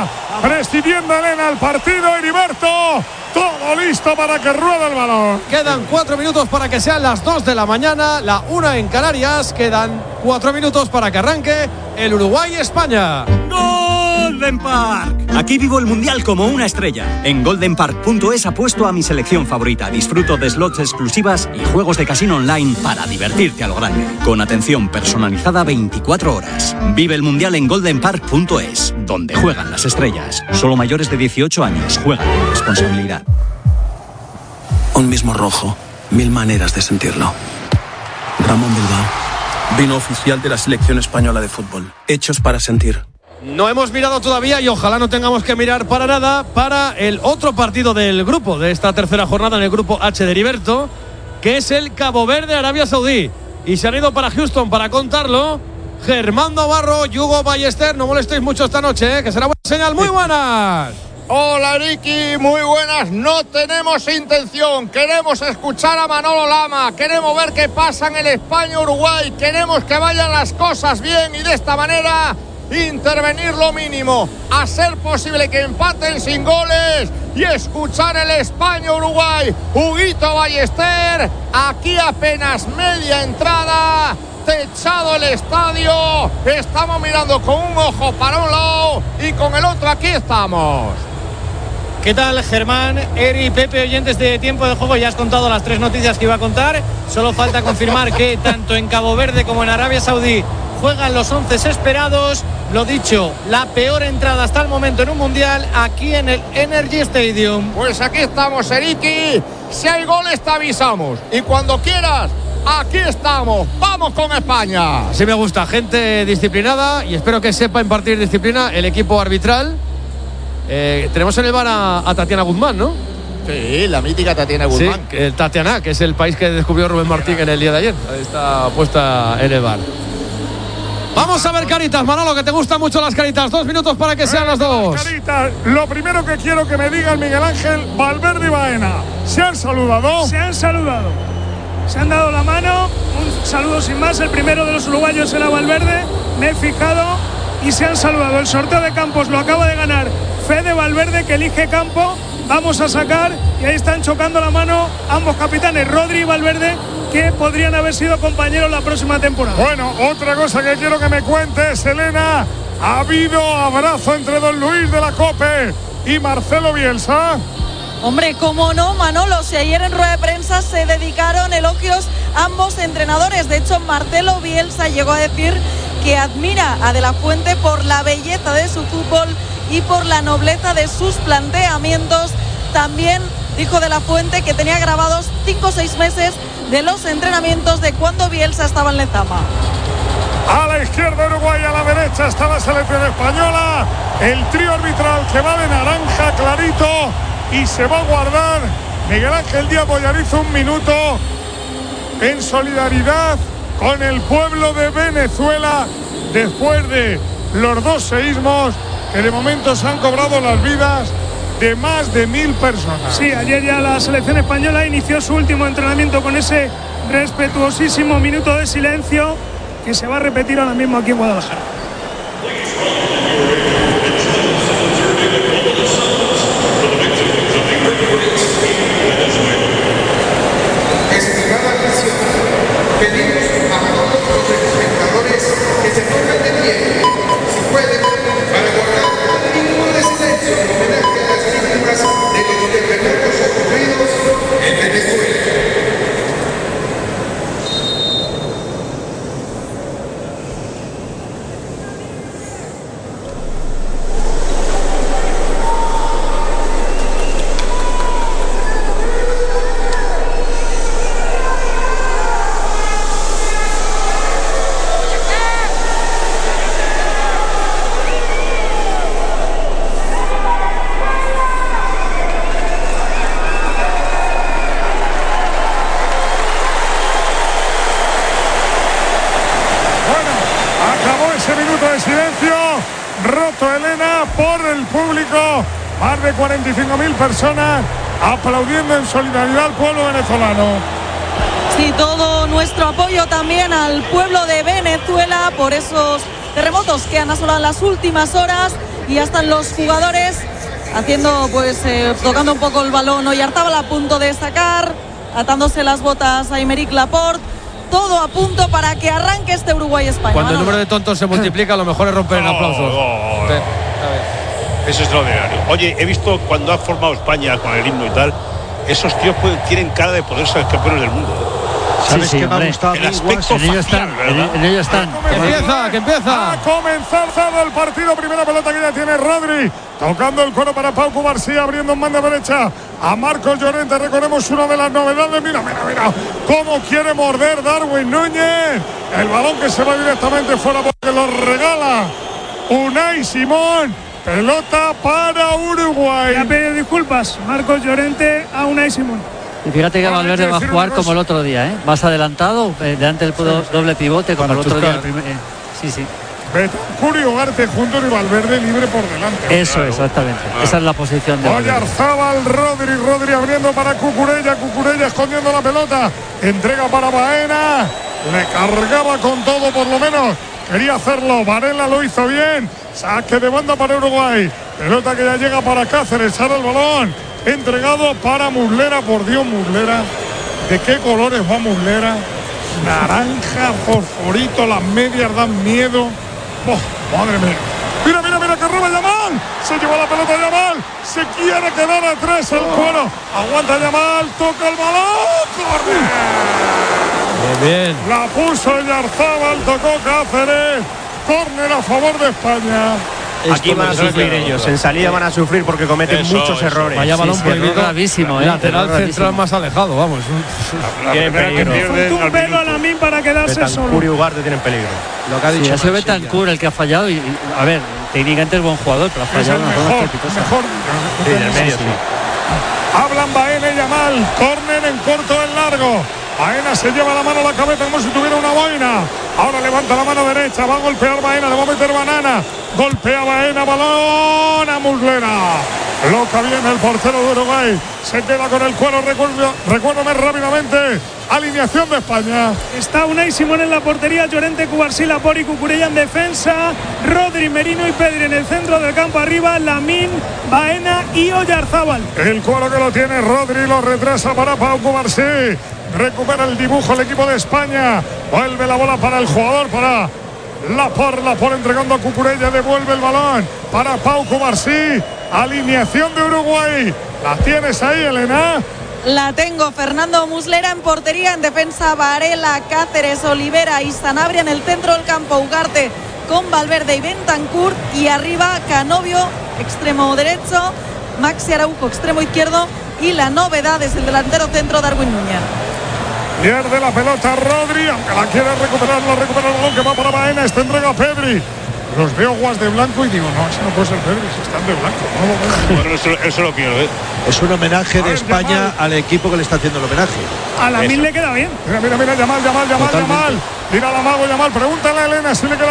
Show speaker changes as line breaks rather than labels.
España. Presidiendo Elena el partido, Heriberto. Todo listo para que ruede el balón.
Quedan 4 minutos para que sean las 2 de la mañana, la 1 en Canarias. Quedan 4 minutos para que arranque el Uruguay-España.
Golden Park. Aquí vivo el Mundial como una estrella. En goldenpark.es apuesto a mi selección favorita. Disfruto de slots exclusivas y juegos de casino online para divertirte a lo grande. Con atención personalizada 24 horas. Vive el Mundial en goldenpark.es, donde juegan las estrellas. Solo mayores de 18 años. Juegan con responsabilidad.
Un mismo rojo, 1000 maneras de sentirlo. Ramón Bilbao, vino oficial de la selección española de fútbol. Hechos para sentir.
No hemos mirado todavía y ojalá no tengamos que mirar para nada para el otro partido del grupo, de esta tercera jornada en el grupo H de Heriberto, que es el Cabo Verde-Arabia Saudí. Y se han ido para Houston para contarlo Germán Navarro y Hugo Ballester. No molestéis mucho esta noche, que será buena señal. Muy buenas.
Hola Ricky, muy buenas. No tenemos intención, queremos escuchar a Manolo Lama, queremos ver qué pasa en el España-Uruguay, queremos que vayan las cosas bien y de esta manera intervenir lo mínimo, a ser posible que empaten sin goles y escuchar el España-Uruguay. Huguito Ballester, aquí apenas media entrada, techado el estadio, estamos mirando con un ojo para un lado y con el otro aquí estamos.
¿Qué tal, Germán, Eri, Pepe, oyentes de Tiempo de Juego? Ya has contado las 3 noticias que iba a contar. Solo falta confirmar que tanto en Cabo Verde como en Arabia Saudí juegan los 11 esperados. Lo dicho, la peor entrada hasta el momento en un mundial aquí en el Energy Stadium.
Pues aquí estamos, Eriki. Si hay goles te avisamos. Y cuando quieras, aquí estamos. Vamos con España.
Así me gusta, gente disciplinada y espero que sepa impartir disciplina el equipo arbitral. Tenemos en el bar a Tatiana Guzmán, ¿no?
Sí, la mítica Tatiana Guzmán.
Sí, Tatiana, que es el país que descubrió Rubén Martín en el día de ayer. Ahí está puesta en el bar. Vamos a ver caritas, Manolo, que te gustan mucho las caritas. 2 minutos para que sean las 2.
Caritas. Lo primero que quiero que me diga el Miguel Ángel, Valverde y Baena. ¿Se han saludado?
Se han saludado. Se han dado la mano. Un saludo sin más. El primero de los uruguayos era Valverde. Me he fijado y se han saludado. El sorteo de campos lo acaba de ganar Fede Valverde, que elige campo. Vamos a sacar y ahí están chocando la mano ambos capitanes, Rodri y Valverde, que podrían haber sido compañeros la próxima temporada.
Bueno, otra cosa que quiero que me cuentes, Elena. ¿Ha habido abrazo entre don Luis de la Cope y Marcelo Bielsa?
Hombre, cómo no, Manolo, si ayer en rueda de prensa se dedicaron elogios ambos entrenadores. De hecho, Marcelo Bielsa llegó a decir que admira a De la Fuente por la belleza de su fútbol y por la nobleza de sus planteamientos. También dijo De la Fuente que tenía grabados 5 o 6 meses de los entrenamientos de cuando Bielsa estaba en Lezama.
A la izquierda Uruguay, a la derecha está la selección española. El trío arbitral que va de naranja clarito y se va a guardar Miguel Ángel Díaz Bollarizo un minuto en solidaridad con el pueblo de Venezuela después de los 2 seísmos que de momento se han cobrado las vidas de más de 1000 personas.
Sí, ayer ya la selección española inició su último entrenamiento con ese respetuosísimo minuto de silencio que se va a repetir ahora mismo aquí en Guadalajara.
Estimada nación, pedimos a todos los espectadores que se pongan de pie, si pueden, para guardar un minuto de silencio en homenaje a las víctimas de los terremotos ocurridos en Venezuela.
Más de 45.000 personas aplaudiendo en solidaridad al pueblo venezolano.
Sí, todo nuestro apoyo también al pueblo de Venezuela por esos terremotos que han asolado en las últimas horas y ya están los jugadores haciendo, pues, tocando un poco el balón. Oyarzábal a punto de sacar, atándose las botas a Aymeric Laporte. Todo a punto para que arranque este Uruguay-España.
Cuando el número de tontos se multiplica, lo mejor es romper en aplausos.
Es extraordinario. Oye, he visto cuando ha formado España con el himno y tal, esos tíos tienen cara de poder ser campeones del mundo.
¿Sabes qué me ha gustado?
El aspecto
En ello están.
Que empieza.
A comenzar el partido. Primera pelota que ya tiene Rodri. Tocando el cuero para Pau Cubarsí, abriendo en banda derecha a Marcos Llorente. Recordemos una de las novedades. Mira cómo quiere morder Darwin Núñez. El balón que se va directamente fuera porque lo regala Unai Simón. Pelota para Uruguay.
Ya pedido disculpas Marcos Llorente a Unai Simón.
Y fíjate que Valverde va a jugar como el otro día, ¿eh? Más adelantado, delante del doble pivote, como el otro día. Sí.
Betancur y Ugarte juntos y Valverde libre por delante.
Eso, exactamente. Esa es la posición de
Oyarzábal, Rodri abriendo para Cucurella escondiendo la pelota. Entrega para Baena. Le cargaba con todo, por lo menos. Quería hacerlo. Varela lo hizo bien. Saque de banda para Uruguay. Pelota que ya llega para Cáceres. Sale el balón. Entregado para Muslera. Por Dios, Muslera. ¿De qué colores va Muslera? Naranja, fosforito. Las medias dan miedo. Oh, madre mía. Mira que roba Yamal. Se lleva la pelota Yamal. Se quiere quedar atrás el cuero. Aguanta Yamal. Toca el balón. ¡Corre!
Bien.
La puso Oyarzábal. Tocó Cáceres. Córner a favor de España.
Aquí van a sufrir ellos, en salida van a sufrir porque cometen muchos errores.
Vaya balón prohibido,
gravísimo,
lateral central más alejado, vamos.
Tienen peligro.
Faltó un pelo a Lamine para quedarse solo.
Betancur y Ugarte tienen peligro.
Lo que ha dicho. Ha sido Betancur el que ha fallado y a ver, técnicamente es buen jugador, pero ha fallado una zona estrepitosa.
Mejor.
Sí, del medio sí.
Hablan Baena y Yamal. Córner en corto, en largo. Baena se lleva la mano a la cabeza como si tuviera una boina. Ahora levanta la mano derecha. Va a golpear Baena. Le va a meter banana. Golpea Baena. Balón a Muslera. Loca bien el portero de Uruguay. Se queda con el cuero. Recuérdame rápidamente. Alineación de España.
Está Unai Simón en la portería. Llorente, Cubarsí, Laporte y Cucurella en defensa. Rodri, Merino y Pedri en el centro del campo arriba. Lamine, Baena y Oyarzábal.
El cuero que lo tiene Rodri. Lo retrasa para Pau Cubarsí. Recupera el dibujo el equipo de España. Vuelve la bola para el jugador, para Laporte entregando a Cucurella. Devuelve el balón para Pau Cubarsí. Alineación de Uruguay. ¿La tienes ahí, Elena?
La tengo. Fernando Muslera en portería. En defensa Varela, Cáceres, Olivera y Sanabria. En el centro del campo Ugarte con Valverde y Bentancur. Y arriba Canovio, extremo derecho. Maxi Araujo, extremo izquierdo. Y la novedad es el delantero centro Darwin Núñez.
Pierde la pelota Rodri, aunque la quiere recuperar, lo recupera el balón que va para Baena. Esta entrega a Pedri. Los veo guas de blanco y digo, no, ese no puede ser Pedri, si están de blanco.
Bueno, eso lo quiero ver.
Es un homenaje de España al equipo que le está haciendo el homenaje.
A Lamine le queda bien.
Mira, Yamal. Mira la mago Yamal. Pregúntale a Elena si le queda